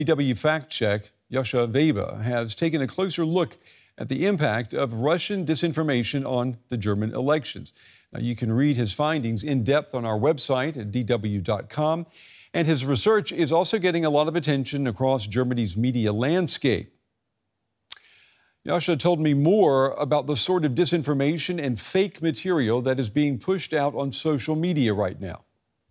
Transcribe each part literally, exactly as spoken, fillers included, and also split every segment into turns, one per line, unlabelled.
D W Fact Check, Joscha Weber, has taken a closer look at the impact of Russian disinformation on the German elections. Now, you can read his findings in depth on our website at d w dot com. And his research is also getting a lot of attention across Germany's media landscape. Joscha told me more about the sort of disinformation and fake material that is being pushed out on social media right now.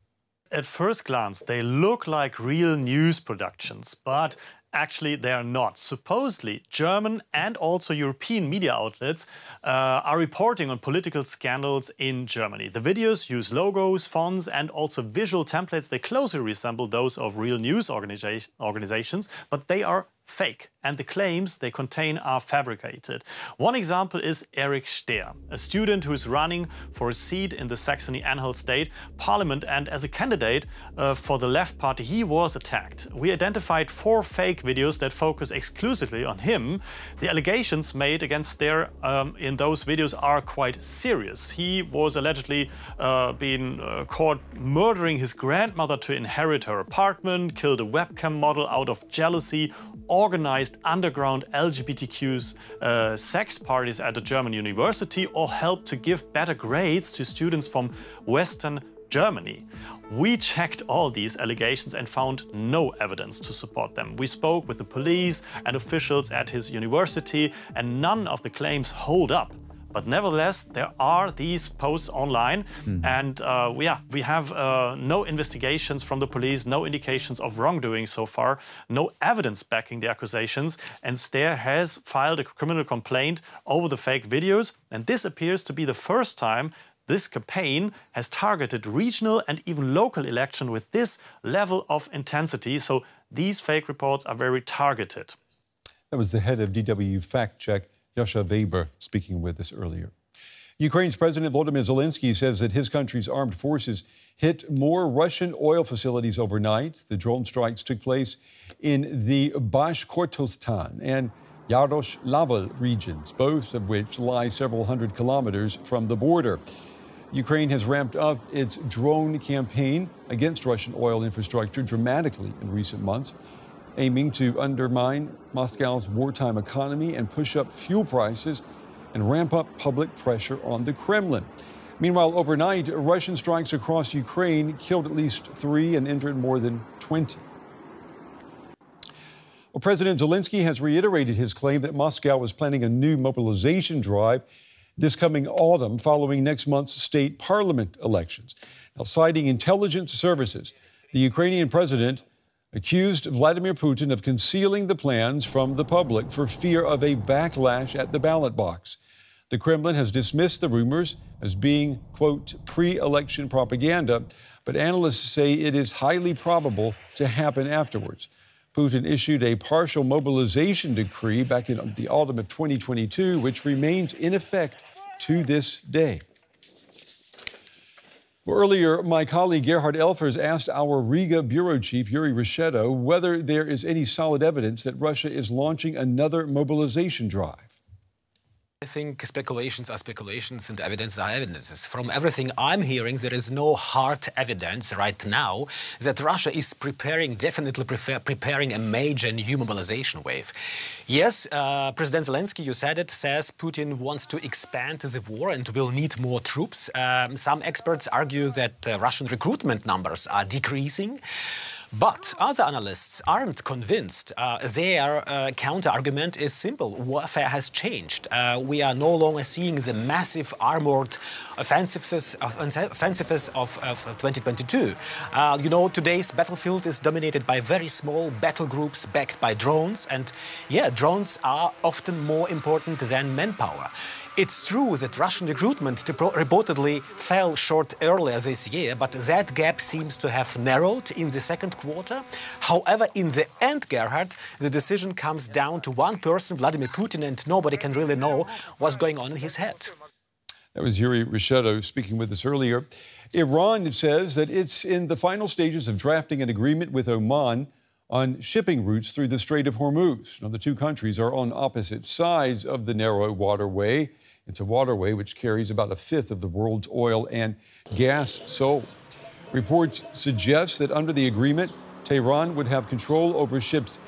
At first glance, they look like real news productions, but actually they are not. Supposedly, German and also European media outlets uh, are reporting on political scandals in Germany. The videos use logos, fonts and also visual templates. They closely resemble those of real news organiza- organizations, but they are fake, and the claims they contain are fabricated. One example is Erich Stehr, a student who is running for a seat in the Saxony-Anhalt State Parliament, and as a candidate uh, for the Left Party, he was attacked. We identified four fake videos that focus exclusively on him. The allegations made against Stehr um, in those videos are quite serious. He was allegedly uh, being uh, caught murdering his grandmother to inherit her apartment, killed a webcam model out of jealousy, organized underground L G B T Q uh, sex parties at a German university, or helped to give better grades to students from Western Germany. We checked all these allegations and found no evidence to support them. We spoke with the police and officials at his university, and none of the claims hold up. But nevertheless, there are these posts online, mm. and uh, yeah, we have uh, no investigations from the police, no indications of wrongdoing so far, no evidence backing the accusations, and Stehr has filed a criminal complaint over the fake videos, and this appears to be the first time this campaign has targeted regional and even local election with this level of intensity, so these fake reports are very targeted.
That was the head of D W Fact Check, Joscha Weber, speaking with us earlier. Ukraine's President Volodymyr Zelensky says that his country's armed forces hit more Russian oil facilities overnight. The drone strikes took place in the Bashkortostan and Yaroslavl regions, both of which lie several hundred kilometers from the border. Ukraine has ramped up its drone campaign against Russian oil infrastructure dramatically in recent months, aiming to undermine Moscow's wartime economy and push up fuel prices and ramp up public pressure on the Kremlin. Meanwhile, overnight, Russian strikes across Ukraine killed at least three and injured more than twenty. Well, President Zelensky has reiterated his claim that Moscow is planning a new mobilization drive this coming autumn following next month's state parliament elections. Now, citing intelligence services, the Ukrainian president accused Vladimir Putin of concealing the plans from the public for fear of a backlash at the ballot box. The Kremlin has dismissed the rumors as being, quote, pre-election propaganda, but analysts say it is highly probable to happen afterwards. Putin issued a partial mobilization decree back in the autumn of twenty twenty-two, which remains in effect to this day. Well, earlier, my colleague Gerhard Elfers asked our Riga bureau chief, Yuri Risheto, whether there is any solid evidence that Russia is launching another mobilization drive.
I think speculations are speculations and evidence are evidences. From everything I'm hearing, there is no hard evidence right now that Russia is preparing, definitely prefer, preparing a major new mobilization wave. Yes, uh, President Zelensky, you said it, says Putin wants to expand the war and will need more troops. Um, some experts argue that uh, Russian recruitment numbers are decreasing. But other analysts aren't convinced. Uh, their uh, counter-argument is simple. Warfare has changed. Uh, we are no longer seeing the massive armored offensives of, offensives of, of twenty twenty-two. Uh, you know, today's battlefield is dominated by very small battle groups backed by drones. And yeah, drones are often more important than manpower. It's true that Russian recruitment reportedly fell short earlier this year, but that gap seems to have narrowed in the second quarter. However, in the end, Gerhard, the decision comes down to one person, Vladimir Putin, and nobody can really know what's going on in his head.
That was Yuri Risheto speaking with us earlier. Iran says that it's in the final stages of drafting an agreement with Oman on shipping routes through the Strait of Hormuz. Now, the two countries are on opposite sides of the narrow waterway. It's a waterway which carries about a fifth of the world's oil and gas sold. Reports suggest that under the agreement, Tehran would have control over ships